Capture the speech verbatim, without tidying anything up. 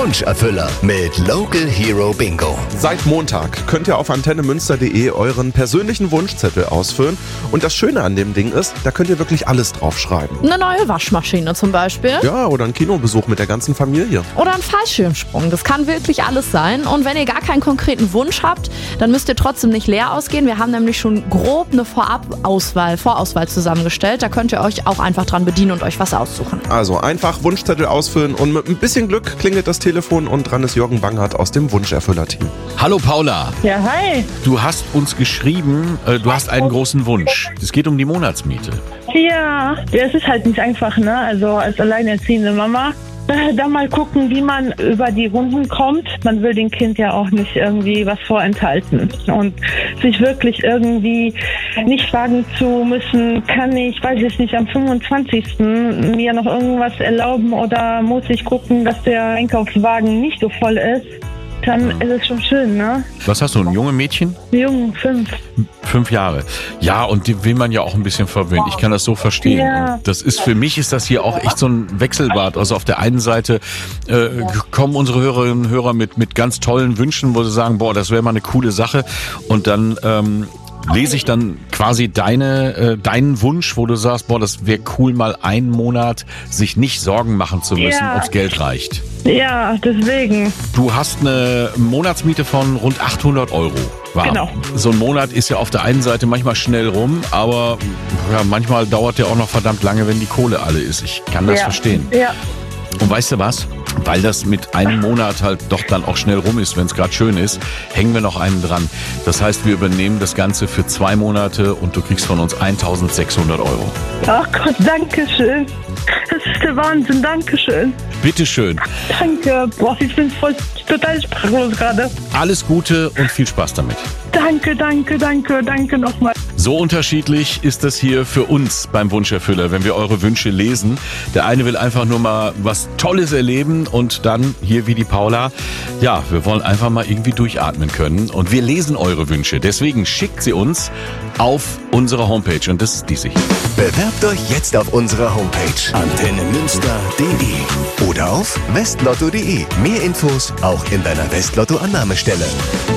Wunscherfüller mit Local Hero Bingo. Seit Montag könnt ihr auf antenne münster punkt de euren persönlichen Wunschzettel ausfüllen. Und das Schöne an dem Ding ist, da könnt ihr wirklich alles draufschreiben. Eine neue Waschmaschine zum Beispiel. Ja, oder ein Kinobesuch mit der ganzen Familie. Oder ein Fallschirmsprung. Das kann wirklich alles sein. Und wenn ihr gar keinen konkreten Wunsch habt, dann müsst ihr trotzdem nicht leer ausgehen. Wir haben nämlich schon grob eine Vorabauswahl, Vorauswahl zusammengestellt. Da könnt ihr euch auch einfach dran bedienen und euch was aussuchen. Also einfach Wunschzettel ausfüllen und mit ein bisschen Glück klingelt das Telefon und dran ist Jürgen Bangert aus dem Wunscherfüller-Team. Hallo Paula. Ja, hi. Du hast uns geschrieben, äh, du hast einen großen Wunsch. Es geht um die Monatsmiete. Ja, ja, es ist halt nicht einfach, ne? Also als alleinerziehende Mama. Äh, da mal gucken, wie man über die Runden kommt. Man will dem Kind ja auch nicht irgendwie was vorenthalten. Und sich wirklich irgendwie nicht fragen zu müssen, kann ich, weiß ich nicht, am fünfundzwanzigsten mir noch irgendwas erlauben oder muss ich gucken, dass der Einkaufswagen nicht so voll ist. Dann ist es schon schön, ne? Was hast du, ein junges Mädchen? Jung, fünf. Fünf Jahre. Ja, und die will man ja auch ein bisschen verwöhnen. Ich kann das so verstehen. Ja. Und das ist für mich ist das hier auch echt so ein Wechselbad. Also auf der einen Seite äh, kommen unsere Hörerinnen und Hörer mit, mit ganz tollen Wünschen, wo sie sagen, boah, das wäre mal eine coole Sache. Und dann ähm, lese ich dann quasi deine, äh, deinen Wunsch, wo du sagst, boah, das wäre cool, mal einen Monat sich nicht Sorgen machen zu müssen, Ja. ob's Geld reicht. Ja, deswegen. Du hast eine Monatsmiete von rund achthundert Euro. Warm. Genau. So ein Monat ist ja auf der einen Seite manchmal schnell rum, aber ja, manchmal dauert der auch noch verdammt lange, wenn die Kohle alle ist. Ich kann das Ja. verstehen. Ja. Und weißt du was? Weil das mit einem Monat halt doch dann auch schnell rum ist, wenn es gerade schön ist, hängen wir noch einen dran. Das heißt, wir übernehmen das Ganze für zwei Monate und du kriegst von uns eintausendsechshundert Euro. Ach Gott, danke schön. Das ist der Wahnsinn, danke schön. Bitteschön. Danke. Boah, ich bin voll total sprachlos gerade. Alles Gute und viel Spaß damit. Danke, danke, danke, danke nochmal. So unterschiedlich ist das hier für uns beim Wunscherfüller, wenn wir eure Wünsche lesen. Der eine will einfach nur mal was Tolles erleben und dann, hier wie die Paula, ja, wir wollen einfach mal irgendwie durchatmen können. Und wir lesen eure Wünsche. Deswegen schickt sie uns auf unsere Homepage und das ist diese hier. Bewerbt euch jetzt auf unserer Homepage antenne münster punkt de oder auf westlotto punkt de. Mehr Infos auch in deiner Westlotto-Annahmestelle.